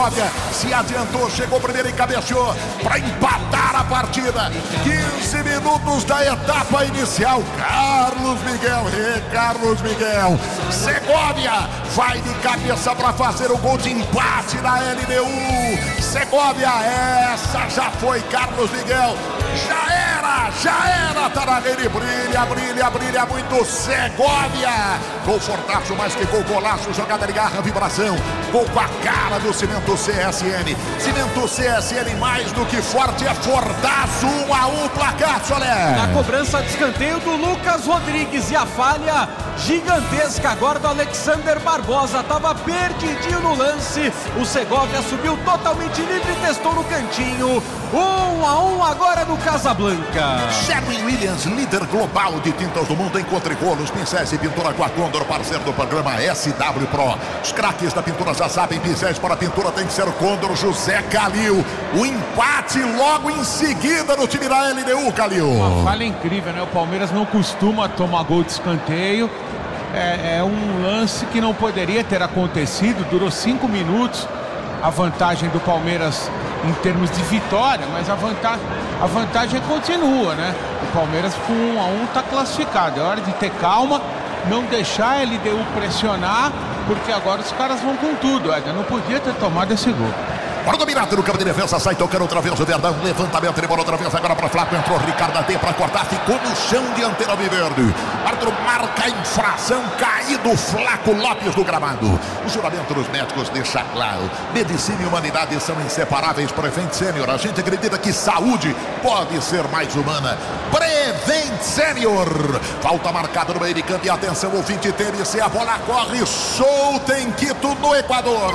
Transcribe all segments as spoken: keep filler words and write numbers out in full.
Segovia se adiantou, chegou primeiro e cabeceou para empatar a partida. quinze minutos da etapa inicial. Carlos Miguel, e Carlos Miguel. Segovia vai de cabeça para fazer o gol de empate na L D U. Segovia, essa já foi, Carlos Miguel. Já era, já era, tá na rede, brilha, brilha, brilha muito Segovia. Gol fortaço, mais que gol, golaço, jogada de garra, vibração. Gol com a cara do Cimento C S N. Cimento C S N mais do que forte, é fortaço, um a um placar, Solé. Na cobrança de escanteio do Lucas Rodrigues e a falha gigantesca agora do Alexander Barbosa, tava perdidinho no lance. O Segovia subiu totalmente livre e testou no cantinho. Um a um agora no Casablanca. Sherwin Williams, líder global de tintas do mundo. Encontre rolos, pincéis e pintura com a Condor, parceiro do programa S W Pro. Os craques da pintura já sabem, pincéis para a pintura tem que ser o Condor. José Calil. O empate logo em seguida no time da L D U, Calil. Uma falha incrível, né? O Palmeiras não costuma tomar gol de escanteio. É, é um lance que não poderia ter acontecido. Durou cinco minutos a vantagem do Palmeiras em termos de vitória, mas a vantagem, a vantagem continua, né? O Palmeiras com um a um está classificado. É hora de ter calma, não deixar a L D U pressionar, porque agora os caras vão com tudo. Ed, não podia ter tomado esse gol. Bora dominado no campo de defesa, sai tocando outra vez o Verdão, levantamento, ele bola outra vez agora para Flaco, entrou Ricardo Adê para cortar, ficou no chão dianteiro alviverde. Árbitro marca a infração, caído Flaco Lopes do gramado. O juramento dos médicos deixa claro, medicina e humanidade são inseparáveis. Prevent Senior, a gente acredita que saúde pode ser mais humana. Prevent Senior, falta marcada no meio de campo e atenção, ouvinte T N C, a bola corre solta em Quito, no Equador.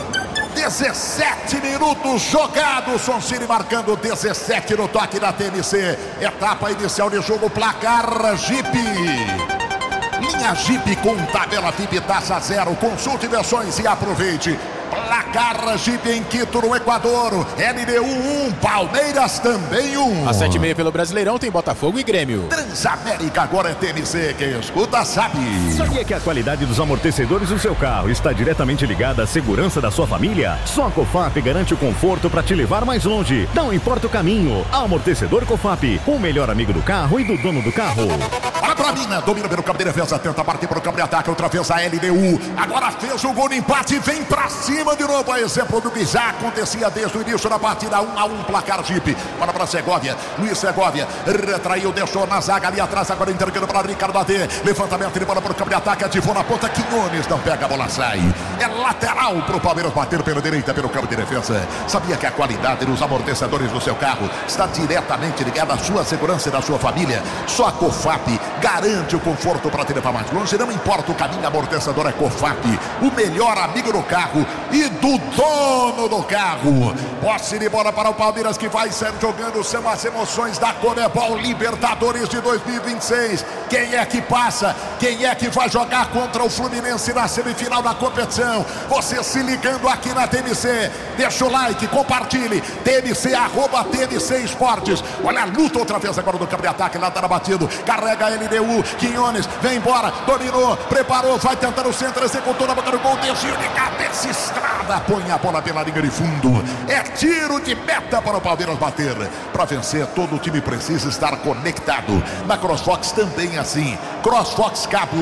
dezessete minutos jogados, Soncini marcando dezessete no toque da T N C. Etapa inicial de jogo, placar Jeep. Linha Jeep com tabela V I P taxa zero. Consulte versões e aproveite. Placar Jeep em Quito, no Equador. L D U um, Palmeiras também um. Às sete e meia pelo Brasileirão tem Botafogo e Grêmio. Transamérica agora é T N C, quem escuta sabe. Sabia que a qualidade dos amortecedores do seu carro está diretamente ligada à segurança da sua família? Só a Cofap garante o conforto para te levar mais longe. Não importa o caminho. Amortecedor Cofap, o melhor amigo do carro e do dono do carro. Olha pra Mina, domina pelo campo de defesa, tenta partir para o campo de ataque, outra vez a L D U. Agora fez o gol de empate, vem pra cima de novo, a exemplo do que já acontecia desde o início da partida. Um a um, placar Jeep. Bora pra Segovia, Luiz Segovia retraiu, deixou na zaga ali atrás, agora entregando para Ricardo Adê. Levantamento de bola para o campo de ataque, ativou na ponta, Quinones não pega, a bola sai. É lateral pro Palmeiras bater pela direita, pelo campo de defesa. Sabia que a qualidade dos amortecedores do seu carro está diretamente ligada à sua segurança e da sua família? Só a Cofap garante o conforto para te levar mais longe. Não importa o caminho, amortecedor é Cofap, o melhor amigo do carro e do dono do carro. Posse de bola para o Palmeiras, que vai ser jogando, são as emoções da Conmebol Libertadores de dois mil e vinte e seis. Quem é que passa? Quem é que vai jogar contra o Fluminense na semifinal da competição? Você se ligando aqui na T N C, deixa o like, compartilhe. T N C, arroba T N C Esportes. Olha a luta outra vez agora do campo de ataque, lá tá batido, carrega a L D U, Quinones, vem embora, dominou, preparou, vai tentar o centro, executou na boca do gol, desceu de cabeça, estrada, põe a bola pela linha de fundo. É tiro de meta para o Palmeiras bater. Para vencer, todo o time precisa estar conectado. Na CrossFox também assim. CrossFox Cabo